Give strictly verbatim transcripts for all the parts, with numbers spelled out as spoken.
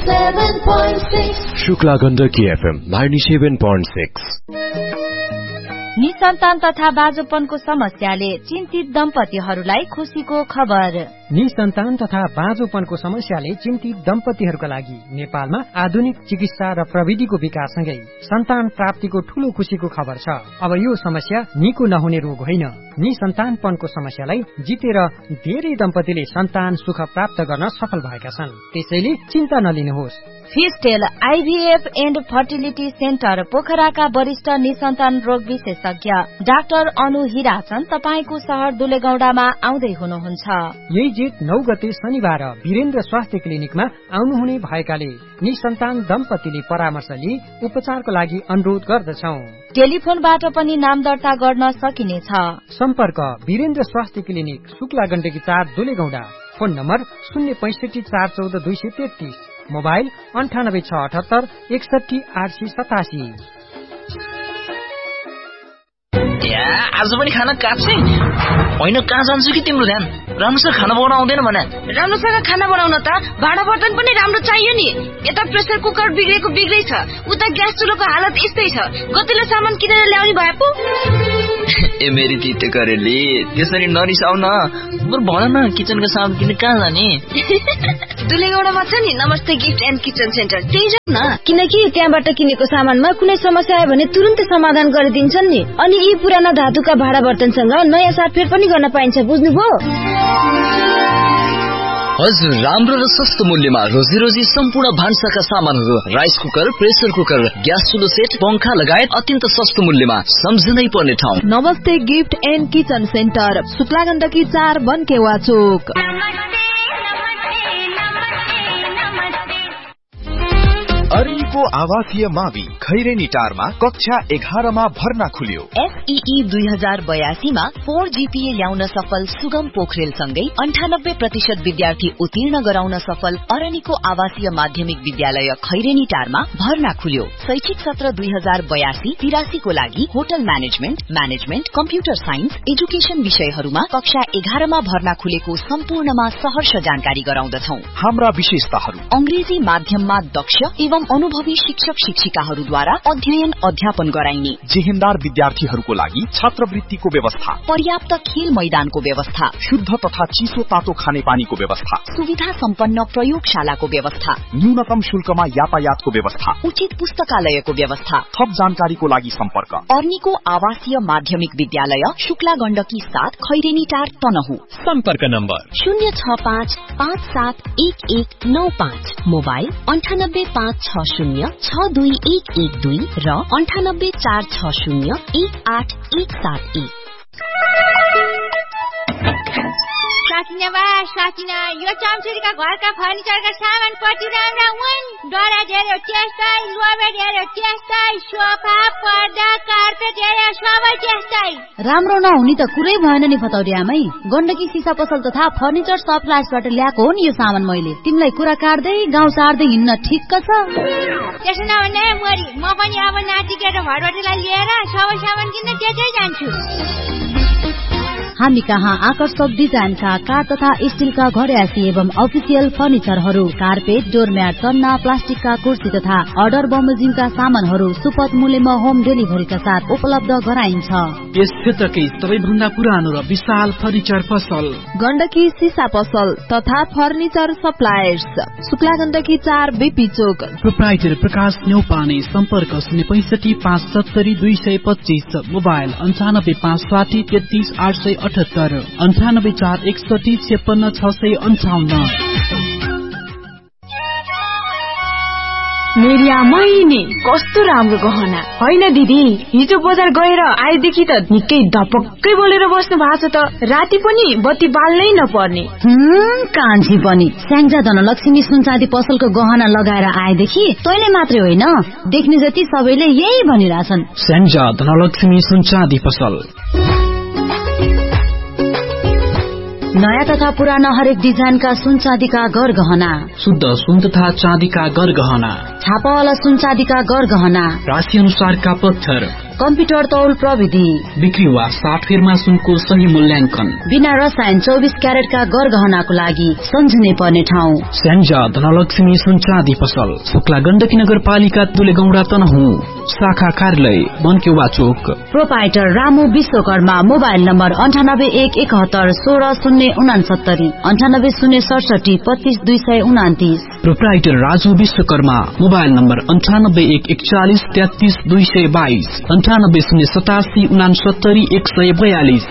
ninety-seven point six. Shukla Gandaki FM ninety-seven point six. निसन्तान तथा बाँझोपनको समस्याले चिन्तित दम्पतिहरूलाई खुशीको खबर। निसन्तान तथा बाँझोपनको समस्याले चिन्तित दम्पतिहरूका लागि नेपालमा आधुनिक चिकित्सा र प्रविधिको विकाससँगै सन्तान प्राप्तिको ठूलो खुशीको खबर छ। अब यो समस्या निको नहुने रोग होइन। निसन्तानपनको समस्यालाई जितेर धेरै दम्पतिले सन्तान सुख प्राप्त गर्न सफल भएका छन्। त्यसैले चिन्ता नलिनुहोस्। फिस्टेल आईभीएफ एन्ड फर्टिलिटी सेन्टर पोखराका वरिष्ठ निसन्तान रोग विशेषज्ञ डाक्टर अनु हिराचन तपाईको शहर दुलेगौडामा आउँदै हुनुहुन्छ। यही जेठ नौ गते शनिबार वीरेन्द्र स्वास्थ्य क्लिनिकमा आउनुहुने भएकाले निसन्तान दम्पतिले परामर्श लिई उपचारको लागि अनुरोध गर्दछौ। टेलिफोनबाट पनि नाम दर्ता गर्न सकिनेछ। सम्पर्क वीरेन्द्र स्वास्थ्य क्लिनिक शुक्ला गण्डकी चार दुलेगौडा। फोन नम्बर शून्य पैंसठी चार चौध दुई सय तेत्तीस। मोबाइल अन्ठानब्बे छ अठहत्तर एकसठी आठ सय सतासी। आज पनि खाना काट्छै होइन? कहाँ जान्छु कि तिम्रो ध्यान? राम्रोसँग खाना बनाउन आउँदैन भने? राम्रोसँग खाना बनाउन त भाँडा बर्तन पनि राम्रो चाहियो नि। यता प्रेसर कुकर बिग्रेको बिग्रै छ, उता ग्यास चुलोको हालत यस्तै छ। गतिलो सामान किनेर ल्याउने भए पो। ए मेरी तिते करेली, त्यसरी नरिसाउ न। बरु भन न, किचनको सामान किन्ने कहाँ जाने? दुलेगौडामा छ नि नमस्ते गिफ्ट एन्ड किचन सेन्टर, त्यही जाऊ न। किनकि त्यहाँबाट किनेको सामानमा कुनै समस्या आयो भने तुरुन्तै समाधान गरिदिन्छन् नि। अनि यी पुराना धातुका भाँडा बर्तनसँग नयाँ साटफेर पनि गर्न पाइन्छ, बुझ्नुभयो? हजुर, राम्रो र सस्तो मूल्यमा रोजी रोजी सम्पूर्ण भान्साका सामानहरू, rice cooker, pressure cooker, gas चुलो set, पंखा लगायत अत्यन्त सस्तो मूल्यमा सम्झनै पर्ने ठाउँ नमस्ते gift and kitchen centre, Shukla Gandaki चार बनकेवा चोक। अरनिको आवासीय मावि खैरेनी टारमा कक्षा एघारमा भर्ना खुल्यो। एसईई दुई हजार बयासीमा फोर जीपीए ल्याउन सफल सुगम पोखरेल सँगै अन्ठानब्बे प्रतिशत विद्यार्थी उत्तीर्ण गराउन सफल अरनिको आवासीय माध्यमिक विद्यालय खैरेनी टारमा भर्ना खुल्यो। शैक्षिक सत्र दुई हजार बयासी तिरासीको लागि hotel management, management, computer science, education विषयहरूमा कक्षा एघारमा भर्ना खुलेको सम्पूर्णमा सहर्ष जानकारी गराउँदछौ। हाम्रा विशेषताहरू: अंग्रेजी माध्यममा दक्ष एवं अनुभवी शिक्षक शिक्षिकाहरूद्वारा अध्ययन अध्यापन गराइने, जेहेन्दार विद्यार्थीहरूको लागि छात्रवृत्तिको व्यवस्था, पर्याप्त खेल मैदानको व्यवस्था, शुद्ध तथा चिसो तातो खानेपानीको व्यवस्था, सुविधा सम्पन्न प्रयोगशालाको व्यवस्था, न्यूनतम शुल्कमा यातायातको व्यवस्था, उचित पुस्तकालयको व्यवस्था। थप जानकारीको लागि सम्पर्क अर्नीको आवासीय माध्यमिक विद्यालय शुक्ला गण्डकी सात खैरेनी टार तनहु। सम्पर्क नम्बर शून्य छ पाँच पाँच सात एक एक नौ पाँच। मोबाइल अन्ठानब्बे पाँच छ शून्य छ दुई एक एक दुई र अन्ठानब्बे चार छ शून्य एक आठ एक सात एक। साकिना बा साकिना, यो चम्चुरीका घरका फर्निचरका सामान कति राम्रा हुन्। डरा धेरै त्यस्तै, लोभे धेरै त्यस्तै, सोफा, पर्दा, कार्पेट धेरै सबै त्यस्तै। राम्रो नहुने त कुरै भएन नि भतौरी आमै। गण्डकी सिसा पसल तथा फर्निचर सप्लाइजबाट ल्याएको हो नि यो सामान मैले। तिमीलाई कुरा काट्दै गाउँ सार्दै हिँड्न ठिक्क छ। त्यसो नभने मोरी, म पनि अब नाति केटा भरबटीलाई लिएर सबै सामान किन्न त्यतै जान्छु। हामी कहाँ आकर्षक डिजाइनका काठ तथा स्टीलका घरयासी एवं अफिसियल फर्निचरहरू, कार्पेट, डोरम्याट, तन्ना, प्लास्टिकका कुर्सी तथा अर्डर बमोजिमका सामानहरू सुपथ मूल्यमा होम डेलिभरीका साथ उपलब्ध गराइन्छ। यस क्षेत्रकै सबैभन्दा पुरानो र विशाल फर्निचर पसल गण्डकी सिसा पसल तथा फर्निचर सप्लायर्स, शुक्ला गण्डकी चार बीपी चोक। प्रोप्राइटर प्रकाश न्यौपाने। सम्पर्क शून्य पैंसठी पाँच सत्तरी दुई सय पच्चीस। मोबाइल अन्ठानब्बे पाँच साठी तेत्तीस आठ सय अठहत्तर, अन्ठानब्बे चार एकसठी छप्पन्न छ सय अन्ठाउन्न। मेरी आमाइने कस्तो राम्रो गहना होइन दिदी। हिजो बजार गएर आएदेखि त निकै धपक्कै बोलेर बस्नु भएको छ त। राति पनि बत्ती बाल्नै नपर्ने। हम्म कान्छी पनि स्याङ्जा धनलक्ष्मी सुनचाँदी पसलको गहना लगाएर आएदेखि तैँले मात्रै होइन, देख्ने जति सबैले यही भनिरहेछन्। स्याङ्जा धनलक्ष्मी सुनचाँदी पसल। नयाँ तथा पुराना हरेक डिजाइनका सुन चाँदीका गर गहना, शुद्ध सुन तथा चाँदीका गर गहना, छापावाला सुन चाँदीका गर गहना, राशि अनुसारका पत्थर, कम्प्युटर तौल प्रविधि, बिक्री वा साटफेरमा सुनको सही मूल्याङ्कन, बिना रसायन चौबिस क्यारेटका गरगहनाको लागि सम्झिनै पर्ने ठाउँ स्याङ्जा धनलक्ष्मी सुन चाँदी पसल, शुक्ला गण्डकी नगरपालिका दुलेगौडा तनहुँ, शाखा कार्यालय बनकेवा चोक। Proprietor Ramu Vishwakarma, mobile number अन्ठानब्बे एक एकहत्तर सोह्र शून्य उनासत्तरी अन्ठानब्बे शून्य सडसठी पच्चीस दुई सय उनातिस। Proprietor Raju Vishwakarma, mobile number अन्ठानब्बे एक एकचालिस तेत्तीस दुई सय बाइस अन्ठानब्बे शून्य सतासी उनासत्तरी एक सय बयालिस।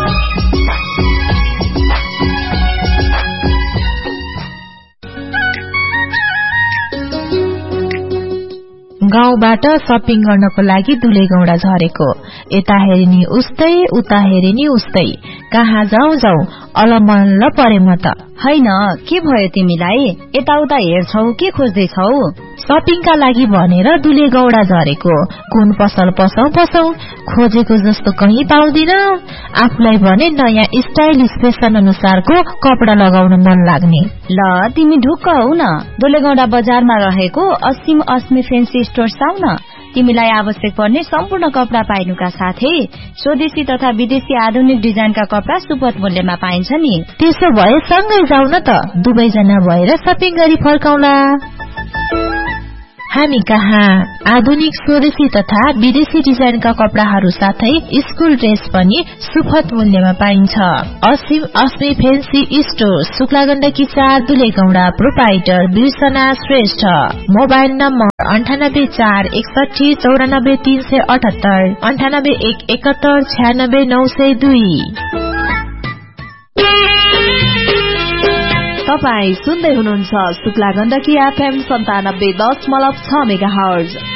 गाउँबाट सपिङ गर्नको लागि दुलेगौडा झरेको, यता हेरिनी उस्तै उता हेरिनी उस्तै, कहाँ जाउँ जाउँ अलमल्ल परे म त। हैन, के भयो तिमीलाई? यताउता हेर्छौ के खोज्दैछौ? सपिङका लागि भनेर दुलेगौडा झरेको, कुन पसल पसौ पसौ, खोजेको जस्तो कहीँ पाउँदिन। आफूलाई भने नयाँ स्टाइलिश फेसन अनुसारको कपडा लगाउन मन लाग्ने। ल तिमी ढुक्क हौ न, दुलेगौडा बजारमा रहेको असीम अस्मी फेन्सी स्टोर आउ न। तिमीलाई आवश्यक पर्ने सम्पूर्ण कपडा पाइनुका साथै स्वदेशी तथा विदेशी आधुनिक डिजाइनका कपडा सुपथ मूल्यमा पाइन्छ नि। त्यसो भए सँगै जाउँ न त, दुवैजना भएर सपिङ गरी फर्काउला। हामी कहाँ आधुनिक स्वदेशी तथा विदेशी डिजाइनका कपडाहरू साथै स्कुल ड्रेस पनि सुपथ मूल्यमा पाइन्छ। असीम अस्मी फेन्सी स्टोर, शुक्ला गण्डकी चार दुलेगौडा। प्रोपाइटर बिर्सना श्रेष्ठ, मोबाइल नम्बर अन्ठानब्बे चार एकसठी चौरानब्बे तीन सय अठहत्तर अन्ठानब्बे एक एकहत्तर छ्यानब्बे नौ सय दुई। तपाई सुन्दै हुनुहुन्छ शुक्ला गण्डकी एफएम सन्तानब्बे दशमलव छ मेगा हर्ज।